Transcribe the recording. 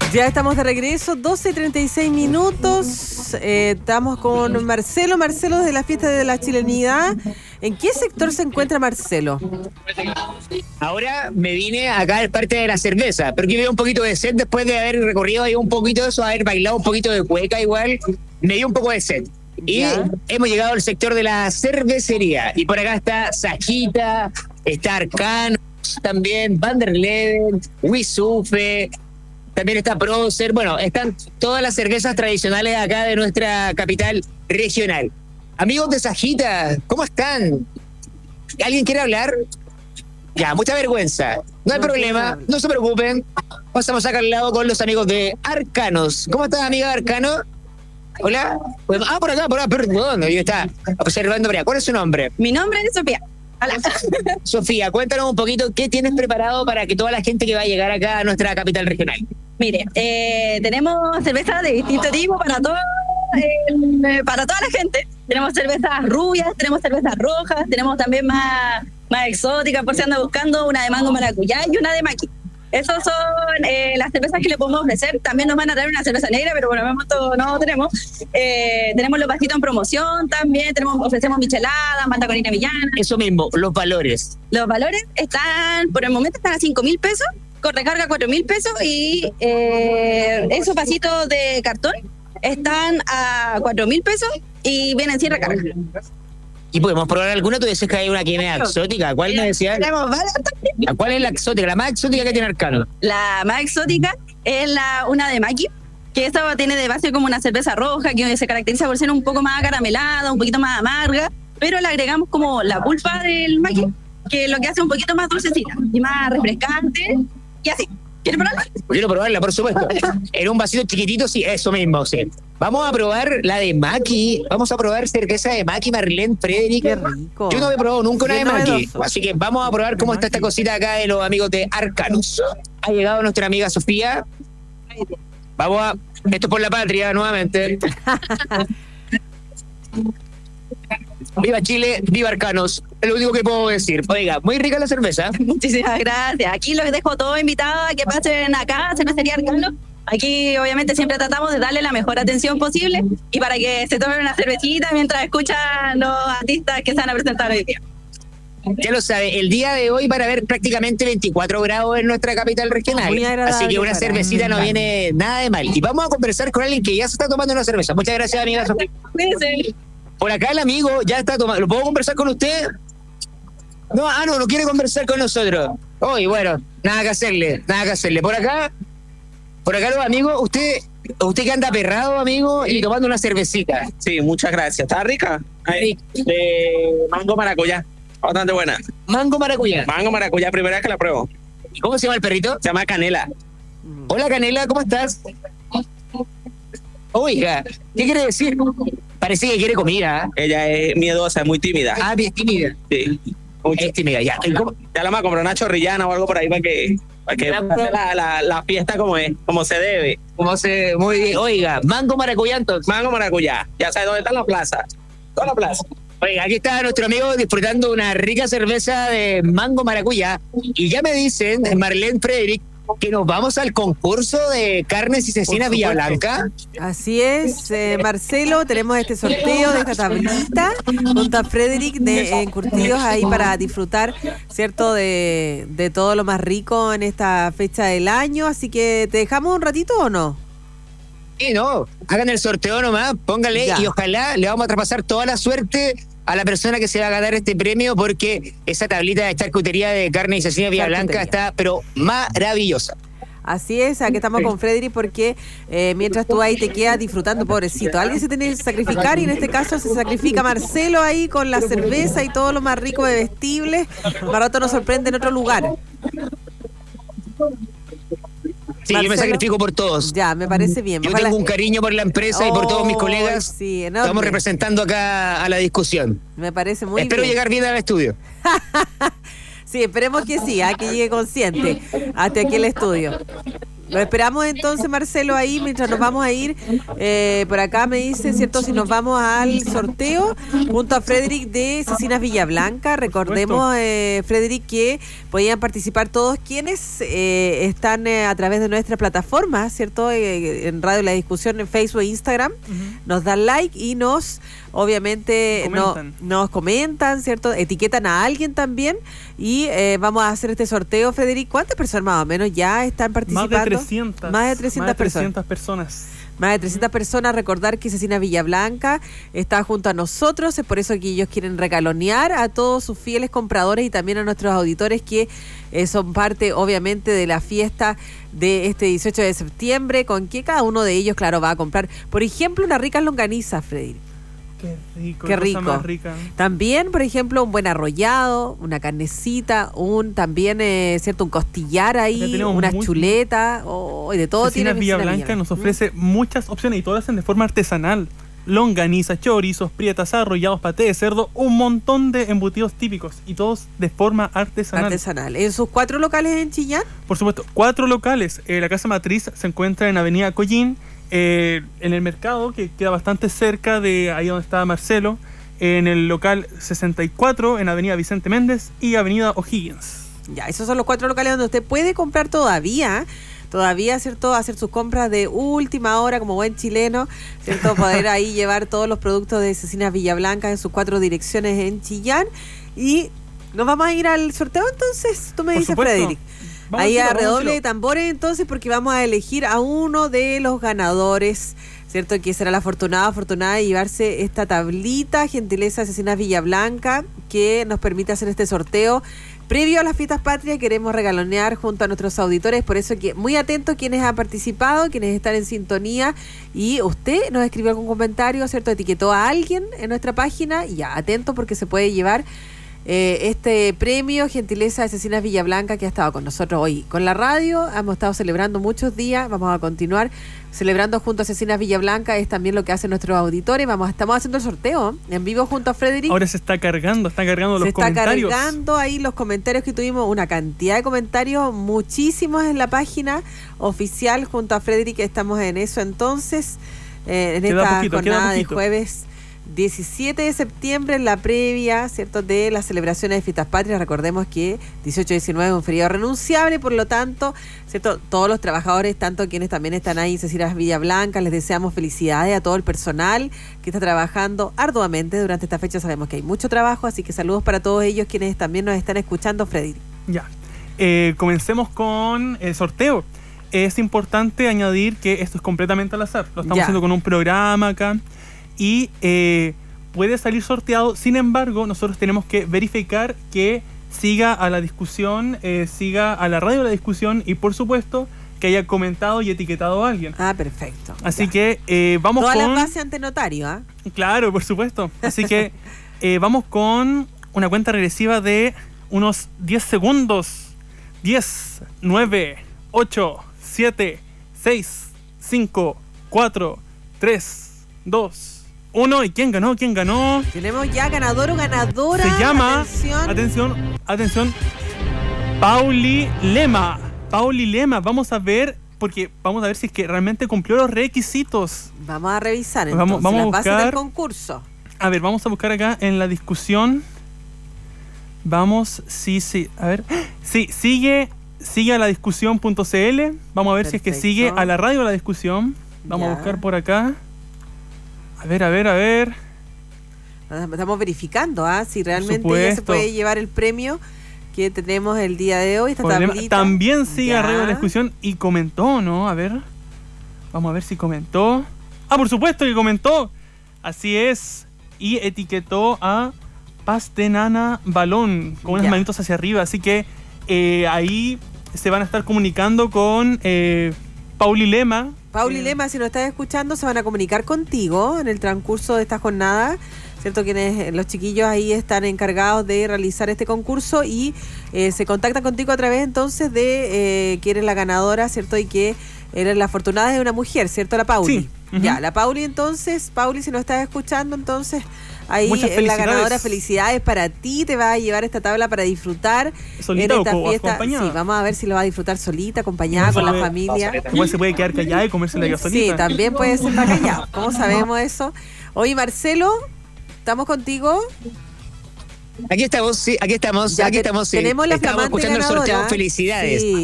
Ya estamos de regreso, 12:36 minutos. Estamos con Marcelo. Marcelo, de la fiesta de la chilenidad. ¿En qué sector se encuentra Marcelo? Ahora me vine acá al parte de la cerveza, pero que veo un poquito de sed después de haber recorrido ahí un poquito de eso, haber bailado un poquito de cueca igual. Me dio un poco de sed. Y hemos llegado al sector de la cervecería. Y por acá está Sajita, está Arcanos también, Van der Leven, Wisufe, también está Prócer. Bueno, están todas las cervezas tradicionales acá de nuestra capital regional. Amigos de Sajita, ¿cómo están? ¿Alguien quiere hablar? Ya, mucha vergüenza. No hay problema, no se preocupen. Pasamos acá al lado con los amigos de Arcanos. ¿Cómo estás, amiga de Arcano? Hola. Por acá, perdón. Yo estaba observando por allá. ¿Cuál es su nombre? Mi nombre es Sofía. Hola. Sofía, cuéntanos un poquito qué tienes preparado para que toda la gente que va a llegar acá a nuestra capital regional. Mire, tenemos cervezas de distinto tipo para toda la gente. Tenemos cervezas rubias, tenemos cervezas rojas, tenemos también más exóticas, por si anda buscando, una de mango maracuyá y una de maqui. Esas son las cervezas que le podemos ofrecer. También nos van a traer una cerveza negra, pero por el momento no tenemos. Tenemos los vasitos en promoción también. Ofrecemos micheladas, malta con harina villana. Eso mismo, los valores. Los valores por el momento están a 5.000 pesos, con recarga 4.000 pesos y esos vasitos de cartón están a 4.000 pesos y vienen sin recarga. ¿Y podemos probar alguna? Tú dices que hay una que es exótica. ¿Cuál me decías? Tenemos varias también. ¿Cuál es la exótica? La más exótica que tiene Arcano. La más exótica es una de maqui, que esta tiene de base como una cerveza roja, que se caracteriza por ser un poco más acaramelada, un poquito más amarga, pero le agregamos como la pulpa del maqui, que lo que hace un poquito más dulcecita y más refrescante, y así. ¿Quieres probarla? Quiero probarla, por supuesto. En un vasito chiquitito, sí, eso mismo, sí. Vamos a probar la de Maqui. Vamos a probar cerveza de Maqui, Marlene Frederick. Qué rico. Yo no he probado nunca una de Maqui. Novedoso. Así que vamos a probar cómo está esta cosita acá de los amigos de Arcanos. Ha llegado nuestra amiga Sofía. Esto es por la patria, nuevamente. Viva Chile, viva Arcanos. Es lo único que puedo decir. Oiga, muy rica la cerveza. Muchísimas gracias. Aquí los dejo todos invitados a que pasen acá, Cervecería Arcano. Aquí obviamente siempre tratamos de darle la mejor atención posible y para que se tomen una cervecita mientras escuchan los artistas que se van a presentar hoy día. Ya lo sabe, el día de hoy van a haber prácticamente 24 grados en nuestra capital regional. Muy agradable, así que una cervecita no viene nada de mal. Y vamos a conversar con alguien que ya se está tomando una cerveza. Muchas gracias, amiga Sofía. Cuídense. Por acá el amigo ya está tomando. ¿Lo puedo conversar con usted? No quiere conversar con nosotros. Uy, bueno, nada que hacerle. Por acá los amigos, usted que anda perrado, amigo, y tomando una cervecita. Sí, muchas gracias. ¿Está rica? De mango maracuyá. Bastante buena. Mango maracuyá. Mango maracuyá, primera vez que la pruebo. ¿Y cómo se llama el perrito? Se llama Canela. Hola, Canela, ¿cómo estás? Oiga, ¿qué quiere decir? Parece que quiere comida. Ella es miedosa, es muy tímida. Ah, bien tímida. Sí. Mucho. Es tímida, ya. Ya la vamos a comprar una chorrillana o algo por ahí para que la fiesta como se debe. Muy bien. Oiga, mango maracuyá entonces. Mango maracuyá. Ya sabes dónde está la plaza. Toda la plaza. Oiga, aquí está nuestro amigo disfrutando una rica cerveza de mango maracuyá. Y ya me dicen, Marlene Frederick, que nos vamos al concurso de carnes y cecina Villablanca. Así es, Marcelo, tenemos este sorteo de esta tablita junto a Frederick de encurtidos ahí para disfrutar, ¿cierto? De todo lo más rico en esta fecha del año, así que ¿te dejamos un ratito o no? Sí, no, hagan el sorteo nomás, póngale Ya. y ojalá le vamos a traspasar toda la suerte a la persona que se va a ganar este premio porque esa tablita de charcutería de carne y cecina Villablanca está, pero maravillosa. Así es, aquí estamos con Frederick porque mientras tú ahí te quedas disfrutando, pobrecito. Alguien se tiene que sacrificar y en este caso se sacrifica Marcelo ahí con la cerveza y todo lo más rico de vestibles. Barato nos sorprende en otro lugar. Sí, Marcelo, yo me sacrifico por todos. Ya, me parece bien. Yo tengo un cariño por la empresa y por todos mis colegas. Sí, estamos representando acá a la discusión. Me parece muy Espero bien. llegar bien al estudio. Sí, esperemos que sí, que llegue consciente hasta aquí el estudio. Lo esperamos entonces, Marcelo, ahí mientras nos vamos a ir. Por acá me dice, ¿cierto? Si nos vamos al sorteo junto a Frederick de Cecinas Villablanca. Recordemos, Frederick, que podían participar todos quienes están a través de nuestra plataforma, ¿cierto? En Radio La Discusión, en Facebook e Instagram. Nos dan like y obviamente nos comentan, ¿cierto? Etiquetan a alguien también y vamos a hacer este sorteo, Federico. ¿Cuántas personas más o menos ya están participando? Más de 300 personas. Más de 300 personas. Recordar que Cecinas Villablanca está junto a nosotros, es por eso que ellos quieren regalonear a todos sus fieles compradores y también a nuestros auditores que son parte, obviamente, de la fiesta de este 18 de septiembre, con que cada uno de ellos, claro, va a comprar, por ejemplo, una rica longaniza, Frederico. Qué rico. Qué rico. Más rica. También, por ejemplo, un buen arrollado, una carnecita, también, ¿cierto? Un costillar ahí, una chuleta, de todo. Cecinas Villablanca nos ofrece muchas opciones y todas hacen de forma artesanal. Longaniza, chorizos, prietas, arrollados, paté de cerdo, un montón de embutidos típicos y todos de forma artesanal. ¿En sus 4 locales en Chillán? Por supuesto, 4 locales. La casa matriz se encuentra en Avenida Collín, en el mercado, que queda bastante cerca de ahí donde está Marcelo, en el local 64, en Avenida Vicente Méndez y Avenida O'Higgins. Ya, esos son los 4 locales donde usted puede comprar todavía, ¿cierto? Hacer sus compras de última hora como buen chileno, ¿cierto? Poder ahí llevar todos los productos de Cecinas Villablanca en sus 4 direcciones en Chillán. Y nos vamos a ir al sorteo entonces, tú me dices, Frederick. Ahí a redoble de tambores entonces, porque vamos a elegir a uno de los ganadores, ¿cierto? Que será la afortunada de llevarse esta tablita, gentileza de Cecinas Villablanca, que nos permite hacer este sorteo. Previo a las fiestas patrias queremos regalonear junto a nuestros auditores, por eso que muy atentos quienes han participado, quienes están en sintonía, y usted nos escribió algún comentario, ¿cierto? Etiquetó a alguien en nuestra página, y ya, atento porque se puede llevar este premio, gentileza de Cecinas Villablanca, que ha estado con nosotros hoy con la radio. Hemos estado celebrando muchos días, vamos a continuar celebrando junto a Cecinas Villablanca, es también lo que hacen nuestros auditores. Estamos haciendo el sorteo en vivo junto a Frederick. Ahora se está cargando los comentarios. Se está cargando ahí los comentarios que tuvimos, una cantidad de comentarios, muchísimos en la página oficial junto a Frederick. Estamos en eso entonces, en esta jornada de jueves 17 de septiembre, en la previa, ¿cierto?, de las celebraciones de fiestas patrias. Recordemos que 18-19 es un feriado renunciable, por lo tanto, ¿cierto?, todos los trabajadores, tanto quienes también están ahí en Cecinas Villablanca, les deseamos felicidades a todo el personal que está trabajando arduamente durante esta fecha. Sabemos que hay mucho trabajo, así que saludos para todos ellos quienes también nos están escuchando, Freddy. Ya, comencemos con el sorteo. Es importante añadir que esto es completamente al azar. Lo estamos haciendo con un programa acá. Y puede salir sorteado. Sin embargo, nosotros tenemos que verificar que siga a la discusión, siga a la radio La Discusión y, por supuesto, que haya comentado y etiquetado a alguien. Ah, perfecto. Así que vamos con... Todas las bases ante notario, ¿ah? Claro, por supuesto. Así que vamos con una cuenta regresiva de unos 10 segundos. 10, 9, 8, 7, 6, 5, 4, 3, 2... 1. ¿Y quién ganó? Tenemos ya ganador o ganadora. Se llama, atención, Pauli Lema. Vamos a ver si es que realmente cumplió los requisitos. Vamos a revisar entonces vamos a las buscar, bases del concurso. A ver, vamos a buscar acá en La Discusión. A ver. Sí, sigue a ladiscusión.cl. Vamos a ver si es que sigue a la radio La Discusión. Vamos a buscar por acá. A ver. Estamos verificando si realmente ya se puede llevar el premio que tenemos el día de hoy. Esta tablita. También sigue a Radio La Discusión y comentó, ¿no? A ver. Vamos a ver si comentó. Ah, por supuesto que comentó. Así es. Y etiquetó a Pastenana Balón con unas manitos hacia arriba. Así que ahí se van a estar comunicando con Pauli Lema. Lema, si nos estás escuchando, se van a comunicar contigo en el transcurso de esta jornada, ¿cierto? Los chiquillos ahí están encargados de realizar este concurso y se contactan contigo a través entonces de que eres la ganadora, ¿cierto? Y que eres la afortunada de una mujer, ¿cierto? La Pauli. Sí. Uh-huh. Ya, la Pauli entonces, si nos estás escuchando, entonces Ahí Muchas la felicidades. ganadora, felicidades para ti, te vas a llevar esta tabla para disfrutar ¿Solita en esta o fiesta. acompañada? Sí, vamos a ver si lo va a disfrutar solita, acompañada, con la familia. Igual se puede quedar callada y comerse la solita. Sí, también puede ser callado. ¿Cómo sabemos eso? Oye, Marcelo, ¿estamos contigo? Aquí estamos, sí, aquí estamos, Ya aquí estamos. Sí. tenemos la Estamos flamante escuchando el sorteo. ganadora. Felicidades. Sí.